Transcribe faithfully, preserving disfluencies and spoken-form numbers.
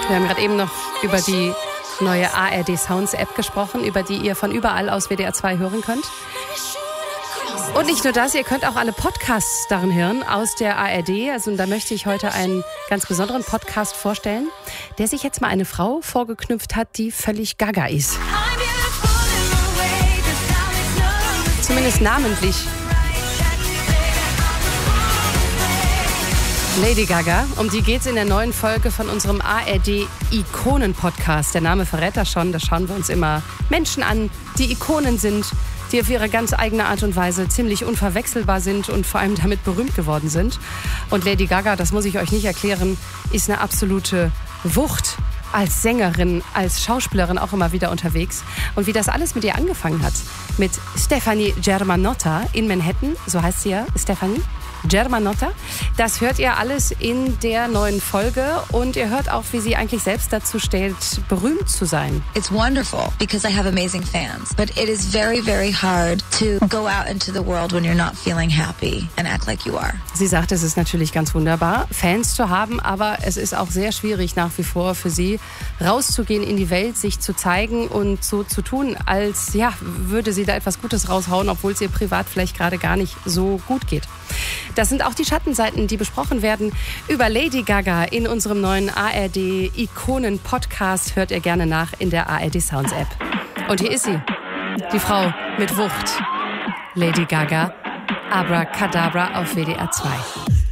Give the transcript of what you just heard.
Wir haben gerade eben noch über die neue A R D Sounds App gesprochen, über die ihr von überall aus W D R zwei hören könnt. Und nicht nur das, ihr könnt auch alle Podcasts darin hören aus der A R D. Also da möchte ich heute einen ganz besonderen Podcast vorstellen, der sich jetzt mal eine Frau vorgeknüpft hat, die völlig gaga ist. Zumindest namentlich. Lady Gaga, um die geht's in der neuen Folge von unserem A R D Ikonen-Podcast. Der Name verrät das schon, da schauen wir uns immer Menschen an, die Ikonen sind, die auf ihre ganz eigene Art und Weise ziemlich unverwechselbar sind und vor allem damit berühmt geworden sind. Und Lady Gaga, das muss ich euch nicht erklären, ist eine absolute Wucht. Als Sängerin, als Schauspielerin auch immer wieder unterwegs. Und wie das alles mit ihr angefangen hat. Mit Stefani Germanotta in Manhattan, so heißt sie ja, Stefani Germanotta. Das hört ihr alles in der neuen Folge. Und ihr hört auch, wie sie eigentlich selbst dazu steht, berühmt zu sein. It's wonderful because I have amazing fans. But it is very, very hard to go out into the world when you're not feeling happy and act like you are. Sie sagt, es ist natürlich ganz wunderbar, Fans zu haben, aber es ist auch sehr schwierig nach wie vor für sie, rauszugehen in die Welt, sich zu zeigen und so zu tun, als ja, würde sie da etwas Gutes raushauen, obwohl es ihr privat vielleicht gerade gar nicht so gut geht. Das sind auch die Schattenseiten, die besprochen werden über Lady Gaga in unserem neuen A R D Ikonen-Podcast. Hört ihr gerne nach in der A R D Sounds App. Und hier ist sie, die Frau mit Wucht. Lady Gaga, Abracadabra auf W D R zwei.